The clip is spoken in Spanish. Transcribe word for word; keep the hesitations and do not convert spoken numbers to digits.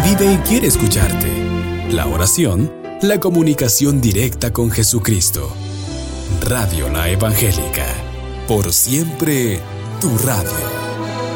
vive y quiere escucharte. La oración, la comunicación directa con Jesucristo. Radio La Evangélica. Por siempre, tu radio.